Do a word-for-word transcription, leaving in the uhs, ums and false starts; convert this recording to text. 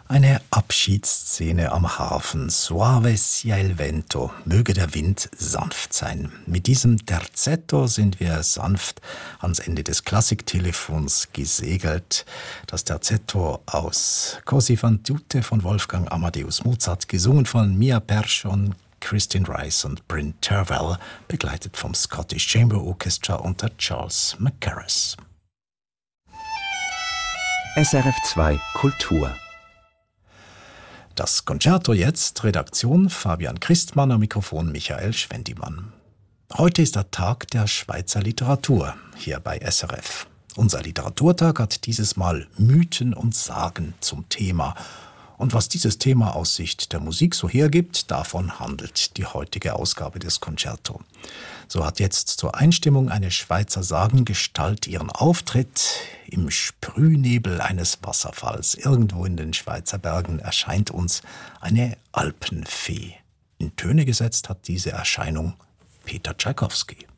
Eine Abschiedsszene am Hafen. Suave sia il vento. Möge der Wind sanft sein. Mit diesem Terzetto sind wir sanft ans Ende des Klassiktelefons gesegelt. Das Terzetto aus Così fan tutte von Wolfgang Amadeus Mozart, gesungen von Mia Persson, Christine Rice und Bryn Terwell, begleitet vom Scottish Chamber Orchestra unter Charles Mackerras. S R F zwei Kultur. Das Concerto jetzt, Redaktion Fabian Christmann, am Mikrofon Michael Schwendimann. Heute ist der Tag der Schweizer Literatur, hier bei S R F. Unser Literaturtag hat dieses Mal Mythen und Sagen zum Thema. Und was dieses Thema aus Sicht der Musik so hergibt, davon handelt die heutige Ausgabe des Concerto. So hat jetzt zur Einstimmung eine Schweizer Sagengestalt ihren Auftritt. Im Sprühnebel eines Wasserfalls irgendwo in den Schweizer Bergen erscheint uns eine Alpenfee. In Töne gesetzt hat diese Erscheinung Peter Tschaikowski.